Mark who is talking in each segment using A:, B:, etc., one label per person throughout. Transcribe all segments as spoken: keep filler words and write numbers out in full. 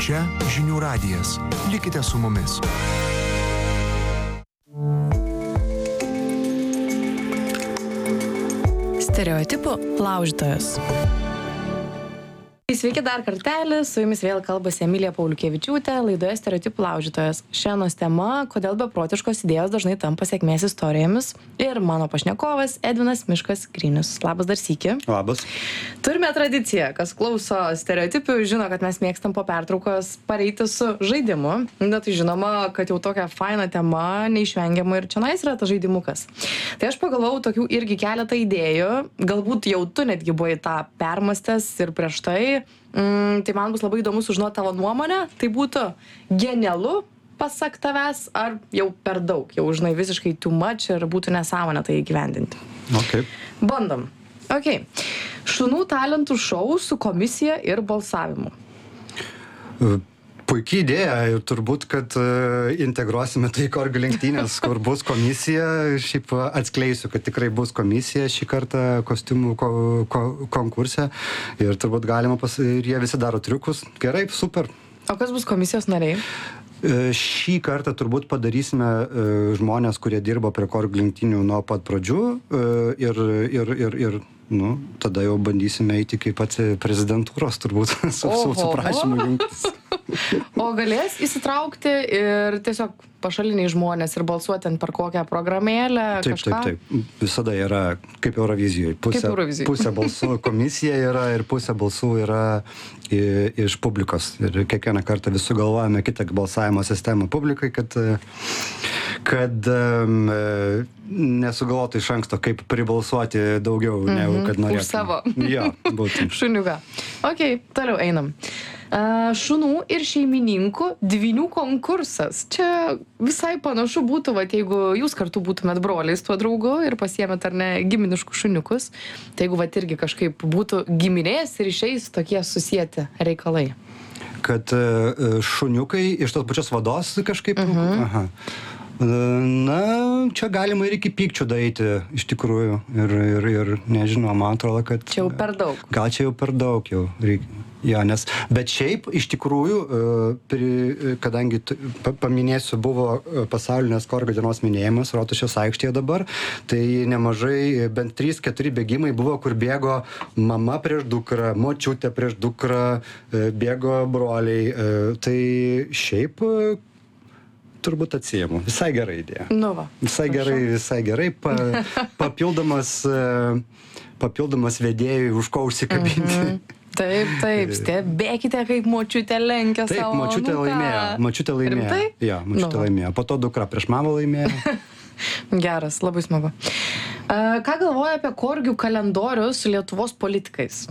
A: Čia Žinių radijas. Likite su mumis.
B: Stereotipų laužytojas.
C: Sveiki dar kartelį, su jumis vėl kalbasi Emilija Pauliukevičiūtė, laidoje Stereotipų laužytojas. Šiandienos tema, kodėl beprotiškos idėjos dažnai tampa sėkmės istorijomis. Ir mano pašnekovas Edvinas Miškas Grinius. Labas dar sykį.
D: Labas.
C: Turime tradiciją, kas klauso stereotipių, žino, kad mes mėgstam po pertraukos pareiti su žaidimu. Na tai žinoma, kad jau tokia faina tema, neišvengiama ir čionais yra tas žaidimukas. Tai aš pagalvojau tokių irgi keletą idėjų, galbūt jau tu netgi buvai tą permastęs ir prieš tai. Mm, tai man bus labai įdomu sužinoti tavo nuomonę. Tai būtų genialu pasak tavęs, ar jau per daug, jau žinai visiškai too much ir būtų nesąmonė tai įgyvendinti.
D: Okay.
C: Bandom. Ok. Šunų talentų šou su komisija ir balsavimu.
D: Puikiai idėja ir turbūt, kad integruosime tai korgių lenktynės, kur bus komisija. Šiaip atskleisiu, kad tikrai bus komisija šį kartą kostiumų ko, ko, konkurse ir turbūt galima pas... ir jie visi daro triukus. Gerai, super.
C: O kas bus komisijos nariai?
D: Šį kartą turbūt padarysime žmonės, kurie dirbo prie korgių lenktynių nuo pat pradžių ir, ir, ir, ir nu, tada jau bandysime eiti iki pat prezidentūros turbūt su, su, su prašymu jungtis.
C: O galės įsitraukti ir tiesiog pašaliniai žmonės ir balsuoti ant per kokią programėlę?
D: Taip,
C: kažką?
D: taip, taip. Visada yra kaip Eurovizijoje. Pusė,
C: kaip Eurovizijoj.
D: Pusė balsų komisija yra ir pusė balsų yra iš publikos. Ir kiekvieną kartą vis sugalvojame kitą balsavimo sistemą publikai, kad, kad um, nesugalvotų iš anksto, kaip pribalsuoti daugiau, mm-hmm. negu kad norėtume.
C: Už savo.
D: Jo, būtent.
C: Šuniuką. Ok, toliau einam. Uh, šunų ir šeimininkų dvynių konkursas. Čia visai panašu būtų, va, jeigu jūs kartu būtumėt broliais tuo draugu ir pasiėmėt ar ne giminiškus šuniukus, tai jeigu va, irgi kažkaip būtų giminės ir išeis tokie susijęti reikalai.
D: Kad uh, šuniukai iš tos pačios vados kažkaip... Uh-huh. Aha. Na, čia galima ir iki pykčių daeiti, iš tikrųjų. Ir, ir, ir nežinau, man atrodo, kad...
C: Čia jau per daug.
D: Gal čia jau per daug jau reikia. Ja, nes, bet šiaip, iš tikrųjų, pri, kadangi, paminėsiu, buvo pasaulinės korgių dienos minėjimas Rotušės aikštėje dabar, tai nemažai, bent trys keturi bėgimai buvo, kur bėgo mama prieš dukrą, močiutė prieš dukrą, bėgo broliai. Tai šiaip... turbūt atsiėmu. Visai gerai idėja.
C: Nu va.
D: Visai gerai, visai gerai. Pa, papildomas, papildomas vedėjui už ko užsikabinti. Mm-hmm.
C: Taip, taip, stebėkite, kaip močiutė lenkia
D: taip,
C: savo
D: Taip, močiutė
C: nuką.
D: laimėjo. Močiutė laimėjo.
C: Rimtai?
D: Ja, močiutė
C: nu.
D: laimėjo. Po to dukra prieš mamą laimėjo.
C: Geras, labai smagu. Ką galvoja apie korgių kalendorių su Lietuvos politikais?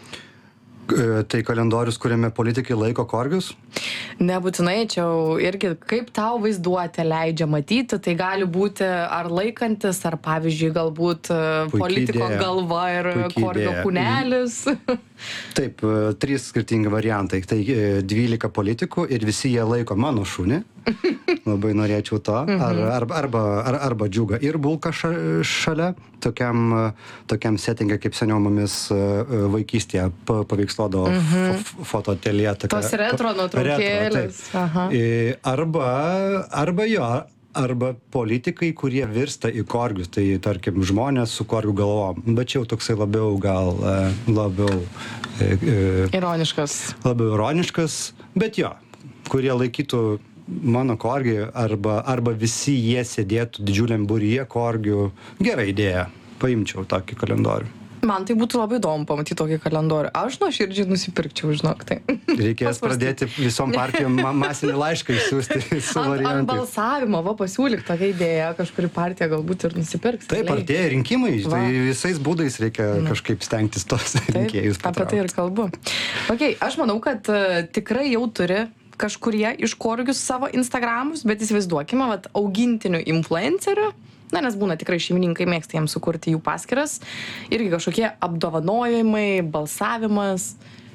D: Tai kalendorius, kuriame politikai laiko korgius?
C: Nebūtinai, čia irgi kaip tau vaizduotė leidžia matyti, tai gali būti ar laikantis, ar pavyzdžiui galbūt Puikiai politiko idėja. Galva ir Puikiai korgio idėja. Kūnelis.
D: Taip, trys skirtingi variantai. Tai dvylika politikų ir visi jie laiko mano šunį. Labai norėčiau to. Ar, arba, arba, ar, arba džiugą ir bulką ša, šalia. Tokiam, tokiam settingą, kaip seniau mumis vaikystėje paveiksluodavo mm-hmm. fotoateljė.
C: Tos retro nuotraukėlės.
D: Arba, arba jo, arba politikai, kurie virsta į korgius. Tai, tarkim, žmonės su korgių galvom. Bet čia jau toksai labiau gal, labiau...
C: Ironiškas.
D: Labiau ironiškas, bet jo, kurie laikytų mano korgį, arba, arba visi jie sėdėtų didžiuliam būryje korgių. Gera idėja. Paimčiau tokį kalendorių.
C: Man tai būtų labai įdomu pamatyti tokį kalendorių. Aš nuoširdžiai nusipirkčiau, žinok, tai.
D: Reikės pradėti visom partijom masinį laišką išsiųsti su variantais.
C: Ant balsavimo, va, pasiūlyk tokią idėją, kažkuri partija galbūt ir nusipirks.
D: Taip, artėja rinkimai, va. Tai visais būdais reikia Na. kažkaip stengtis tos rinkėjus patraukti.
C: Apie tai ir kalbu. Okay, aš manau, kad uh, tikrai jau turi kažkurie iš korgius savo Instagramus, bet įsivaizduokime, vat, augintinių influencerių, na, nes būna tikrai šeimininkai mėgsta jiems sukurti jų paskyras, irgi kažkokie apdovanojimai, balsavimas.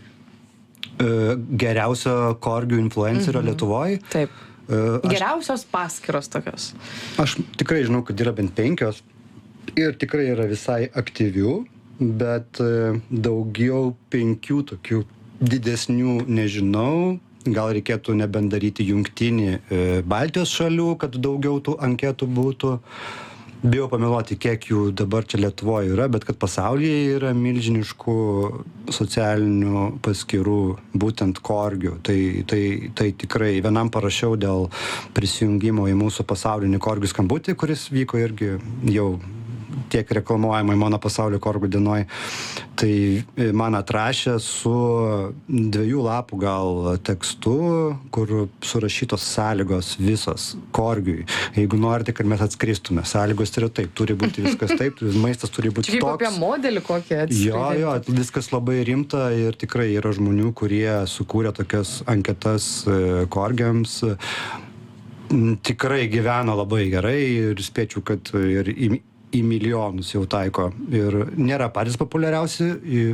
D: Geriausio korgių influencerio mm-hmm. Lietuvoje.
C: Taip. Aš, geriausios paskyros tokios.
D: Aš tikrai žinau, kad yra bent penkios ir tikrai yra visai aktyvių, bet daugiau penkių tokių didesnių nežinau. gal reikėtų nebent daryti jungtinį Baltijos šalių, kad daugiau tų anketų būtų. Bijau pameluoti, kiek jų dabar čia Lietuvoje yra, bet kad pasaulyje yra milžiniškų socialinių paskyrų, būtent korgių. Tai, tai, tai tikrai vienam parašiau dėl prisijungimo į mūsų pasaulinį korgių skambutį, kuris vyko irgi jau tiek reklamuojama į mano pasaulio korgių dienoj. Tai man atrašė su dviejų lapų gal tekstu, kur surašytos sąlygos visos korgiui. Jeigu norite, kad mes atskristume, sąlygos yra taip, turi būti viskas taip, maistas turi būti toks.
C: Čia kaip apie modelį kokį atskridėti.
D: Jo, jo, viskas labai rimta ir tikrai yra žmonių, kurie sukūrė tokias anketas korgiams. Tikrai gyvena labai gerai ir spėčiau, kad ir į į milijonus jau taiko. Ir nėra patys populiariausi,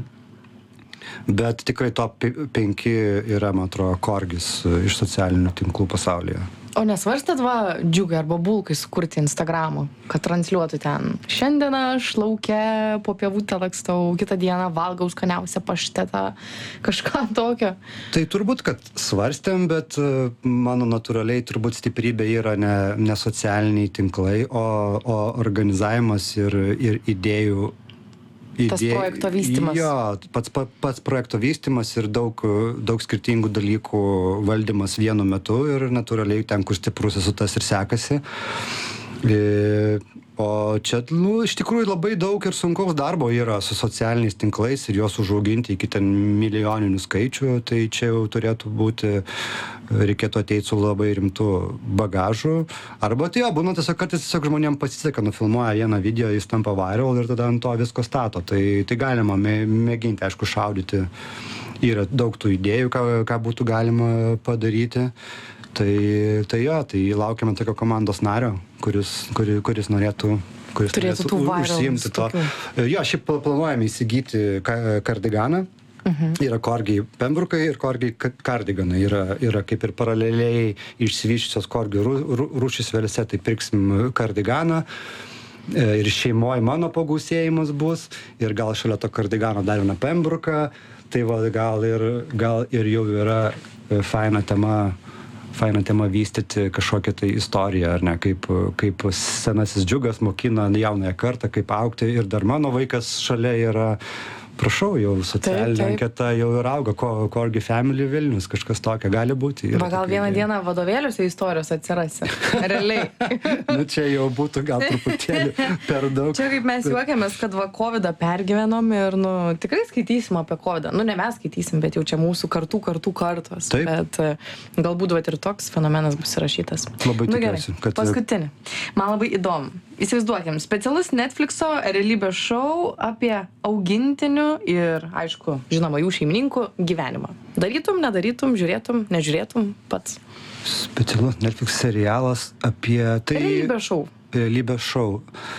D: bet tikrai top penki yra, man atrodo, korgis iš socialinių tinklų pasaulyje.
C: O nesvarstėt va džiugai arba bulkai sukurti Instagramą, kad transliuotų ten šiandien aš lauke po pievutę lakstau, kitą dieną valgau skaniausią paštetą, kažką tokio?
D: Tai turbūt, kad svarstėm, bet mano natūraliai turbūt stiprybė yra ne, ne socialiniai tinklai, o, o organizavimas ir, ir idėjų.
C: Tas idėj... projekto vystymas.
D: Jo, pats, pats projekto vystymas ir daug, daug skirtingų dalykų valdymas vienu metu ir natūraliai ten, kur stiprus esu, tas ir sekasi. E, o čia, nu, iš tikrųjų labai daug ir sunkaus darbo yra su socialiniais tinklais ir juos užauginti iki ten milijoninių skaičių, tai čia jau turėtų būti, reikėtų ateiti su labai rimtu bagažu. Arba tai jo, būna tiesiog, kad tiesiog žmonėm pasiseka, nufilmuoja vieną video, jis tampa viral ir tada ant to visko stato. Tai, tai galima mėginti, aišku, šaudyti. Yra daug tų idėjų, ką, ką būtų galima padaryti. Tai, tai jo, tai laukiame tokio komandos nario, kuris, kuri, kuris norėtų, kuris
C: turėtų tų
D: užsiimti to. Jo, šiaip planuojame įsigyti kardiganą. Mhm. Yra korgiai pembrukai ir korgiai kardiganai. Yra, yra kaip ir paraleliai išsivyščiusios korgių rūšys vėlise, tai pirksim kardiganą. Ir šeimoje mano pagausėjimas bus, ir gal šalia to kardigano dar viena pembruka. Tai va, gal ir, gal ir jau yra faina tema faina tema vystyti kažkokią tai istoriją, ar ne, kaip, kaip senasis džiugas mokina jaunąją kartą, kaip augti, ir dar mano vaikas šalia yra, prašau, jau socialinė anketa jau ir auga, Corgi Family Vilnius, kažkas tokio gali būti.
C: Va, gal vieną dieną vadovėliuose istorijos atsirasi, realiai.
D: Nu, čia jau būtų gal truputėlį per daug.
C: Čia kaip mes juokiamės, kad va, kovidą pergyvenom ir, nu, tikrai skaitysim apie kovidą. Nu, ne mes skaitysim, bet jau čia mūsų kartų, kartų kartos.
D: Taip.
C: Bet galbūt va, ir toks fenomenas bus įrašytas.
D: Labai
C: nu,
D: tikiuosi.
C: Gerai, kad... paskutinį. Man labai įdomu. Įsivaizduokim, specialus Netflixo realybės šou apie augintinių ir, aišku, žinoma, jų šeimininkų gyvenimą. Darytum, nedarytum, žiūrėtum, nežiūrėtum pats.
D: Specialus Netflix serialas apie tai...
C: Realybės šou.
D: Realybės šou.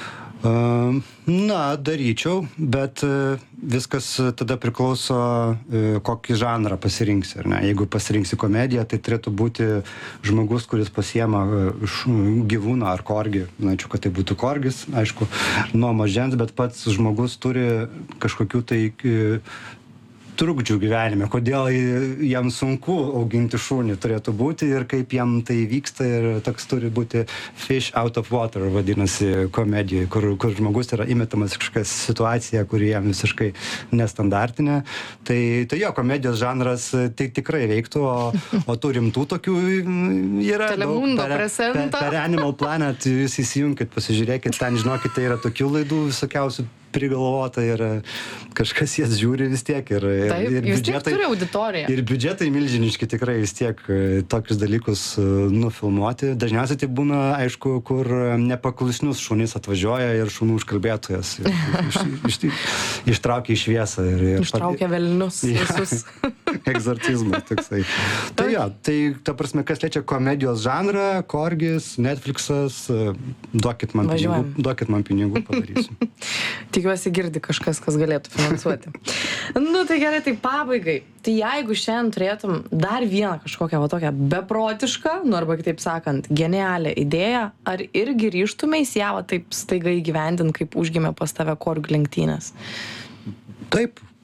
D: Uh, na, daryčiau, bet uh, viskas tada priklauso, uh, kokį žanrą pasirinksi, ar ne? Jeigu pasirinksi komediją, tai turėtų būti žmogus, kuris pasiema uh, gyvūną ar korgį. Načiau, kad tai būtų korgis, aišku, nuo mažens, bet pats žmogus turi kažkokių tai uh, trukdžių gyvenime, kodėl jam sunku auginti šunį turėtų būti ir kaip jam tai vyksta, ir toks turi būti fish out of water, vadinasi, komedijoje, kur, kur žmogus yra įmetamas kažkokia situacija, kuri jam visiškai nestandartinė. Tai, tai jo, komedijos žanras tai tikrai veiktų, o, o tų rimtų tokių yra
C: Telemundo
D: daug. Per, per, per Animal Planet jūs įsijunkit, pasižiūrėkit, ten žinokit, tai yra tokių laidų visokiausių prigalvota ir kažkas jas žiūri vis tiek. Ir,
C: Taip,
D: ir
C: vis tiek turi auditoriją.
D: Ir biudžetai milžiniški tikrai vis tiek tokius dalykus nufilmuoti. Dažniausiai tai būna, aišku, kur nepaklusnius šunys atvažiuoja ir šunų užkalbėtojas ir, iš, iš, iš, ištraukia į šviesą. Ir, ir
C: ištraukia velnius visus.
D: Egzorcizmas toksai. Tai jo, tai ta prasme, kas liečia komedijos žanrą, Korgis, Netflixas, duokit man
C: Važiuojam.
D: pinigų, duokit man pinigų, padarysiu.
C: Tikiuosi girdi kažkas, kas galėtų finansuoti. Nu, tai gerai, tai pabaigai. Tai jeigu šiandien turėtum dar vieną kažkokią va tokią beprotišką, nu arba kitaip sakant, genialią idėją, ar irgi ryžtumeis ją va taip staiga įgyvendint, kaip užgimė pas tave korgių lenktynės?
D: Taip,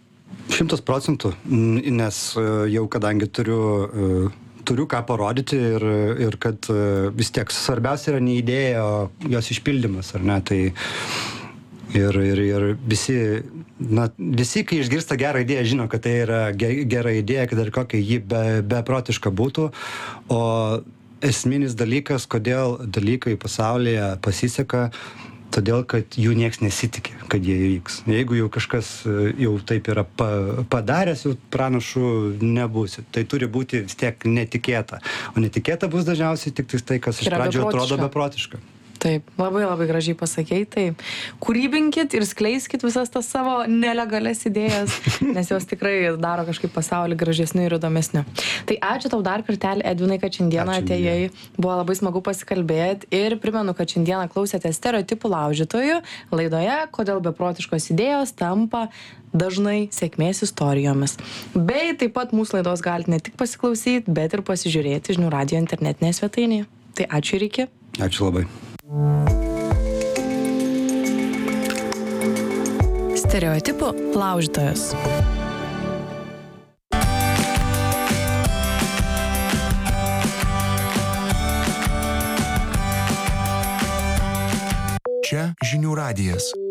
D: Šimtas procentų, nes jau kadangi turiu, turiu ką parodyti ir, ir kad vis tiek svarbiausia yra ne idėja, o jos išpildymas, ar ne, tai ir, ir, ir visi, na, visi, kai išgirsta gerą idėją, žino, kad tai yra gera idėja, kad ir kokia ji be, beprotiška būtų, o esminis dalykas, kodėl dalykai pasaulyje pasiseka, todėl, kad jų nieks nesitikė, kad jie įvyks. Jeigu jau kažkas jau taip yra pa, padaręs, jau pranašų nebūsi. Tai turi būti vis tiek netikėta. O netikėta bus dažniausiai tik tai, kas iš pradžių atrodo beprotiška.
C: Taip, labai labai gražiai pasakei, taip. Kūrybinkit ir skleiskit visas tas savo nelegalias idėjas, nes jos tikrai daro kažkaip pasaulį gražesniu ir įdomesniu. Tai ačiū tau dar kartelį, Edvinai, kad šiandieną atėjai. Buvo labai smagu pasikalbėti ir primenu, kad šiandieną klausėte Stereotipų laužytojų laidoje, kodėl beprotiškos idėjos tampa dažnai sėkmės istorijomis. Bei taip pat mūsų laidos galite ne tik pasiklausyti, bet ir pasižiūrėti Žinių radijo internetinėje svetainėje. Tai ačiū ir iki.
D: Ačiū labai.
B: Stereotipų laužytojas.
A: Čia Žinių radijas.